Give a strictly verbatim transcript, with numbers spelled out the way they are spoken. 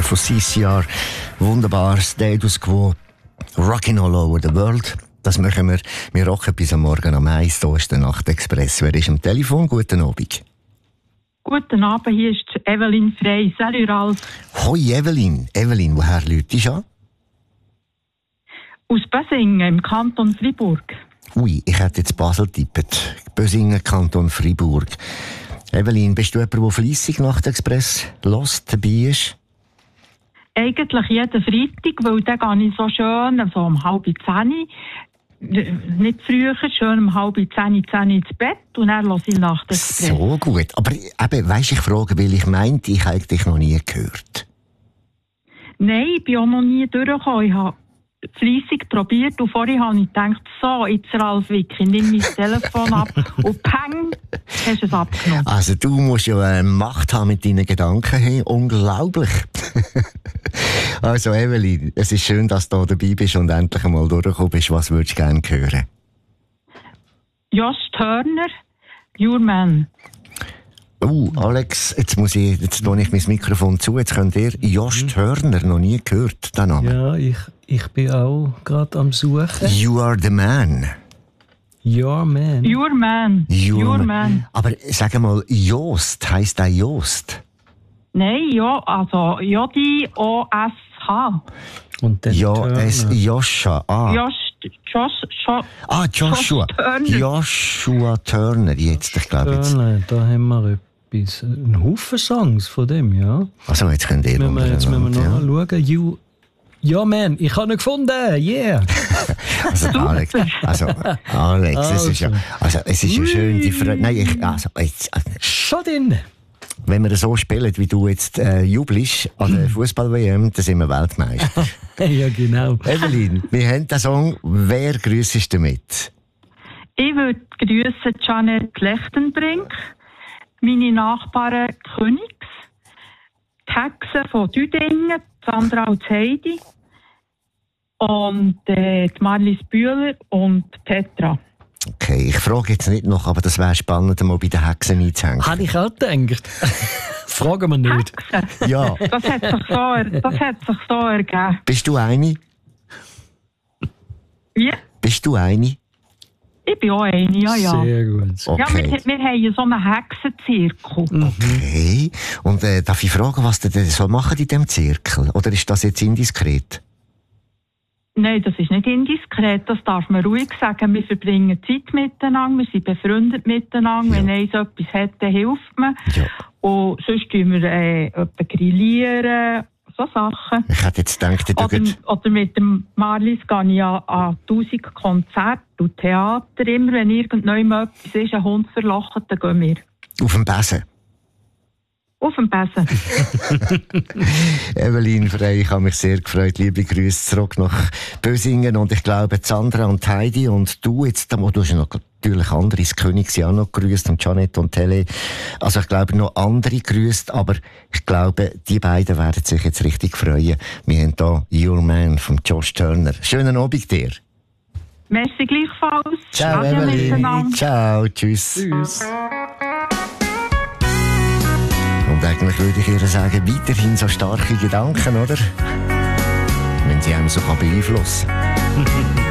von C C R. Wunderbar, Status Quo, Rockin' All Over the World. Das machen wir. Wir rocken bis am Morgen am eins. Hier ist der Nachtexpress. Wer ist am Telefon? Guten Abend. Guten Abend, hier ist Evelyn Frey. Salut Ralf. Hoi Evelyn. Evelyn, woher läutest du an? Aus Bösingen im Kanton Freiburg. Ui, ich hätte jetzt Basel tippet. Bösingen, Kanton Freiburg. Evelyn, bist du jemand, der fleissig Nachtexpress hört, dabei ist? Eigentlich jeden Freitag, weil dann gehe ich so schön, so um halb zehn, nicht früher, schön um halb zehn, zehn ins Bett und dann höre ich Nachtexpress. So gut. Aber eben, weisst, ich frage, weil ich meinte, ich habe dich noch nie gehört. Nein, ich bin auch noch nie durchgekommen. Ich habe fleissig probiert und vorhin habe ich gedacht, so, jetzt Ralf Wicki, nimm mein Telefon ab und peng, hast du es abgenommen. Also du musst ja eine Macht haben mit deinen Gedanken. Hey, unglaublich. Also Evelyn, es ist schön, dass du dabei bist und endlich einmal durchgekommen bist. Was würdest du gerne hören? Josh Turner, Your Man. Oh, Alex, jetzt muss ich, jetzt tue ich mein Mikrofon zu. Jetzt könnt ihr Josh mhm. Turner noch nie gehört, den Namen. Ja, ich, ich bin auch gerade am Suchen. You are the man. Your man. Your man. Your, Your man. man. Aber sag mal, Jost, heisst der Jost? Nein, ja, also J O S H. Und dann ja, es Joscha. Ah. Josh, Josh, Josh, ah, Joshua. Josh Turner. Joshua Turner, jetzt, ich glaube jetzt. Turner, da haben wir etwas, einen Haufen Songs von dem, ja. Also jetzt könnt ihr wir, Jetzt müssen wir noch ja. schauen. You, ja, man, ich habe ihn gefunden, yeah. also, Alex, also, Alex, also. Es ist ja, also, es ist ja schön, die Freude. Nein, ich, also, jetzt. Also, schon drin. Wenn wir so spielen, wie du jetzt äh, jubelst an der Fußball-W M, dann sind wir Weltmeister. Ja, genau. Evelyn, wir haben den Song. Wer grüssest du damit? Ich würde grüssen Janet Lechtenbrink, meine Nachbarn Königs, die Hexe von Düdingen, Sandra und Heidi und äh, die Marlies Bühler und Petra. Okay, ich frage jetzt nicht noch, aber das wäre spannend, mal bei den Hexen einzuhängen. Habe ich auch gedacht. Fragen wir nicht. Hexen? Ja. Das hat sich so, das hat sich so ergeben. Bist du eine? Wie? Bist du eine? Ich bin auch eine, ja, ja. Sehr gut. Okay. Ja, wir, wir haben so einen Hexenzirkel. Okay. Und äh, darf ich fragen, was du denn so machen in diesem Zirkel? Oder ist das jetzt indiskret? Nein, das ist nicht indiskret, das darf man ruhig sagen. Wir verbringen Zeit miteinander, wir sind befreundet miteinander. Ja. Wenn eins etwas hat, dann hilft man. Ja. Und sonst tun wir äh, grillieren, so Sachen. Ich hätte jetzt gedacht, du oder, oder mit dem Marlies gehe ich an, an tausend Konzerte und Theater. Immer wenn irgendjemand etwas ist, ein Hund verlacht, dann gehen wir. Auf dem Besen? Auf dem Besen. Evelyn Frey, ich habe mich sehr gefreut. Liebe Grüße zurück nach Bösingen. Und ich glaube, Sandra und Heidi und du jetzt, du hast ja noch natürlich andere, das König sie auch noch grüßt und Janet und Tele. Also ich glaube, noch andere grüßt, aber ich glaube, die beiden werden sich jetzt richtig freuen. Wir haben hier Your Man von Josh Turner. Schönen Abend dir. Merci gleichfalls. Ciao Evelyn. Ciao, tschüss. Tschüss. Und eigentlich würde ich ihr sagen, weiterhin so starke Gedanken, oder? Wenn sie einem so beeinflussen kann.